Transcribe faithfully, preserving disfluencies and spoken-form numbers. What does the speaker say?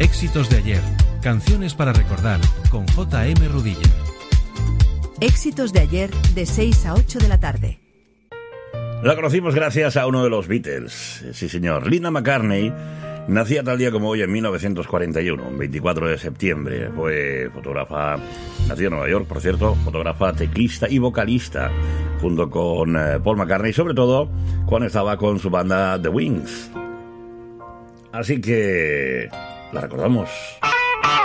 Éxitos de ayer, canciones para recordar, con J M Rudilla. Éxitos de ayer, de seis a ocho de la tarde. La conocimos gracias a uno de los Beatles, sí señor. Linda McCartney nacía tal día como hoy en mil novecientos cuarenta y uno, veinticuatro de septiembre. Fue fotógrafa, nació en Nueva York, por cierto, fotógrafa, teclista y vocalista, junto con eh, Paul McCartney, sobre todo cuando estaba con su banda The Wings. Así que la recordamos.